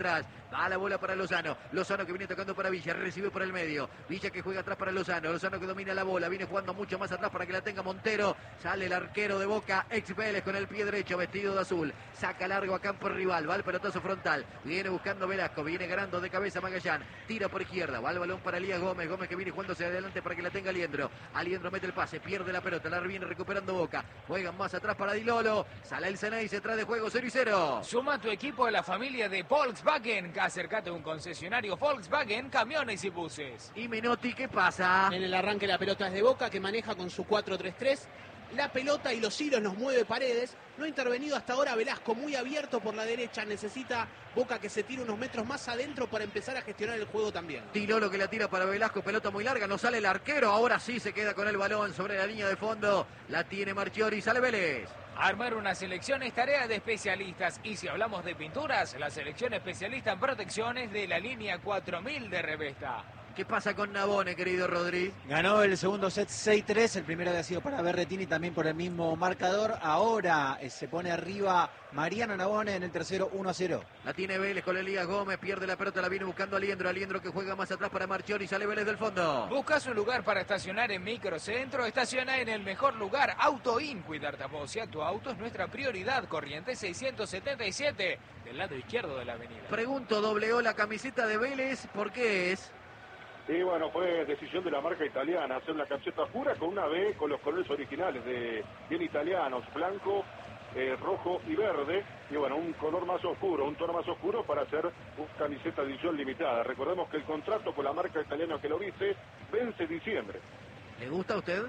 atrás, va la bola para Lozano, Lozano que viene tocando para Villa, recibe por el medio, Villa que juega atrás para Lozano, Lozano que domina la bola, viene jugando mucho más atrás para que la tenga Montero, sale el arquero de Boca, ex Vélez con el pie derecho, vestido de azul, saca largo a campo rival, va el pelotazo frontal, viene buscando Velasco, viene ganando de cabeza Magallán, tira por izquierda, va el balón para Elías Gómez, Gómez que viene jugándose adelante para que la tenga Aliendro, Aliendro mete el pase, pierde la pelota, la viene recuperando Boca, juegan más atrás para Di Lolo, sale el Ceney, se trae de juego 0-0. Suma tu equipo a la familia de Volkswagen, acércate a un concesionario Volkswagen, camiones y buses. Y Menotti, ¿qué pasa? En el arranque la pelota es de Boca, que maneja con su 4-3-3. La pelota y los hilos nos mueve Paredes. No ha intervenido hasta ahora Velasco, muy abierto por la derecha. Necesita Boca que se tire unos metros más adentro para empezar a gestionar el juego también. Tilolo que la tira para Velasco, pelota muy larga, no sale el arquero. Ahora sí se queda con el balón sobre la línea de fondo. La tiene Marchiori, sale Vélez. Armar una selección es tarea de especialistas y si hablamos de pinturas, la selección especialista en protecciones de la línea 4000 de Revesta. ¿Qué pasa con Nabone, querido Rodri? Ganó el segundo set 6-3, el primero había sido para Berretini también por el mismo marcador. Ahora se pone arriba Mariano Nabone en el tercero 1-0. La tiene Vélez con Elías Gómez, pierde la pelota, la viene buscando Aliendro, Aliendro que juega más atrás para Marchiori, sale Vélez del fondo. ¿Buscas un lugar para estacionar en Microcentro? Estaciona en el mejor lugar, AutoIn. Cuidarte a vos y a tu auto es nuestra prioridad. Corriente 677, del lado izquierdo de la avenida. Pregunto, dobleó la camiseta de Vélez, ¿por qué es? Y bueno, fue decisión de la marca italiana hacer una camiseta oscura con una B con los colores originales de bien italianos, blanco, rojo y verde. Y bueno, un color más oscuro, un tono más oscuro para hacer una camiseta de edición limitada. Recordemos que el contrato con la marca italiana que lo viste vence diciembre. ¿Le gusta a usted?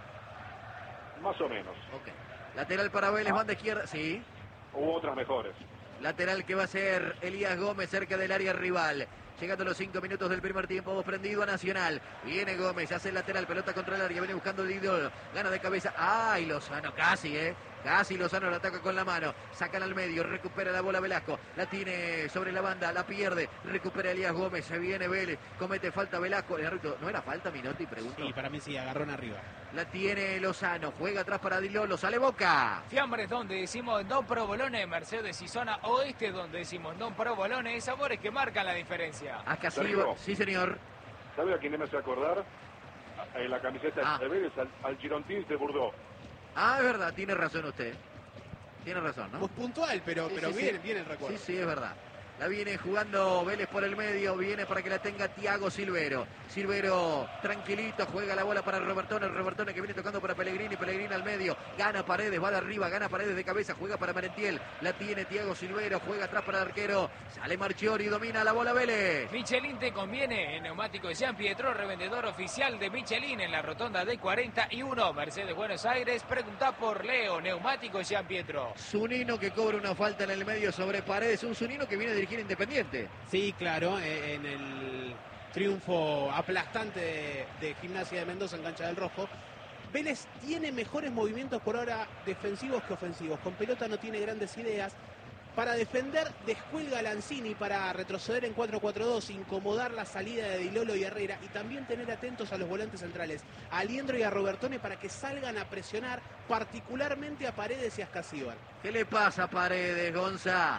Más o menos. Ok. Lateral para Vélez, banda izquierda, sí. Hubo otras mejores. Lateral que va a ser Elías Gómez cerca del área rival. Llegando a los 5 minutos del primer tiempo, vos prendido a Nacional. Viene Gómez, hace el lateral, pelota contra el área, viene buscando el ídolo, gana de cabeza. ¡Ay, Lozano! Casi, Casi Lozano la ataca con la mano. Sacan al medio, recupera la bola Velasco. La tiene sobre la banda, la pierde. Recupera Elías Gómez, se viene Vélez. Comete falta Velasco. El árbitro, ¿no era falta, Minotti? Pregunto. Sí, para mí sí, agarrón arriba. La tiene Lozano, juega atrás para Di Lolo, sale Boca. Fiambres donde decimos Don Provolone, Mercedes y zona oeste donde decimos Don Provolone, sabores que marcan la diferencia. Acá sí, Sergio. sí señor. ¿Sabe a quién me hace acordar? En la camiseta de Vélez, al Girontins de Bordeaux. Ah, es verdad, tiene razón usted. Tiene razón, ¿no? Pues puntual, pero Sí, bien el recuerdo. Sí, es verdad. La viene jugando Vélez por el medio, viene para que la tenga Thiago Silvero. Silvero tranquilito, juega la bola para Robertone, Robertone que viene tocando para Pellegrini, Pellegrini al medio, gana Paredes, va de arriba, gana Paredes de cabeza, juega para Merentiel, la tiene Thiago Silvero, juega atrás para el arquero, sale Marchiori, domina la bola Vélez. Michelin te conviene, en Neumáticos Jean Pietro, revendedor oficial de Michelin en la rotonda de 41, Mercedes Buenos Aires, pregunta por Leo, Neumáticos Jean Pietro. Zunino que cobra una falta en el medio sobre Paredes, un Zunino que viene a dirigir Independiente. Sí, claro, en el triunfo aplastante de Gimnasia de Mendoza en cancha del Rojo. Vélez tiene mejores movimientos por ahora defensivos que ofensivos. Con pelota no tiene grandes ideas. Para defender, descuelga a Lanzini para retroceder en 4-4-2, incomodar la salida de Di Lolo y Herrera y también tener atentos a los volantes centrales, a Aliendro y a Robertone para que salgan a presionar, particularmente a Paredes y a Ascasíbar. ¿Qué le pasa a Paredes, Gonza?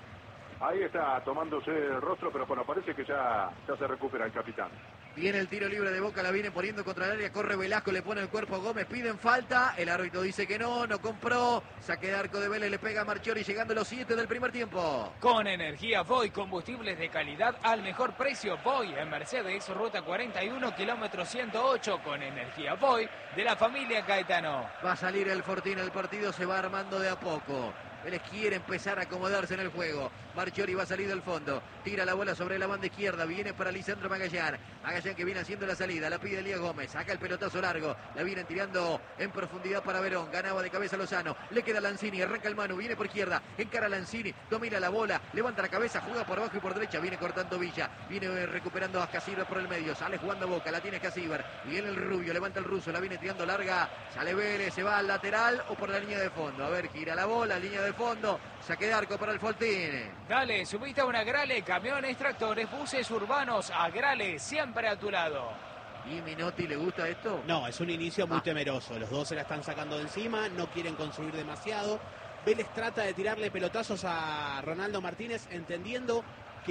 Ahí está tomándose el rostro, pero bueno, parece que ya se recupera el capitán. Viene el tiro libre de Boca, la viene poniendo contra el área, corre Velasco, le pone el cuerpo a Gómez, piden falta, el árbitro dice que no compró, saque de arco de Vélez, le pega a Marchiori llegando a los 7 del primer tiempo. Con energía Voy, combustibles de calidad al mejor precio. Voy en Mercedes, ruta 41, kilómetro 108, con energía Voy de la familia Caetano. Va a salir el Fortín, el partido se va armando de a poco. Vélez quiere empezar a acomodarse en el juego. Marchiori va a salir del fondo. Tira la bola sobre la banda izquierda. Viene para Lisandro Magallán. Magallán que viene haciendo la salida. La pide Elías Gómez. Saca el pelotazo largo. La vienen tirando en profundidad para Verón. Ganaba de cabeza Lozano. Le queda Lanzini. Arranca el Manu. Viene por izquierda. Encara Lanzini. Domina la bola. Levanta la cabeza. Juega por abajo y por derecha. Viene cortando Villa. Viene recuperando a Ascasíbar por el medio. Sale jugando Boca. La tiene Ascasíbar. Viene el Rubio. Levanta el ruso. La viene tirando larga. Sale Vélez. Se va al lateral o por la línea de fondo. A ver, gira la bola. Línea de fondo. Saque de arco para el Fortín. Dale, subiste a una Grale, camiones, tractores, buses urbanos, a Grale, siempre a tu lado. ¿Y Minotti le gusta esto? No, es un inicio muy temeroso. Los dos se la están sacando de encima, no quieren construir demasiado. Vélez trata de tirarle pelotazos a Ronaldo Martínez, entendiendo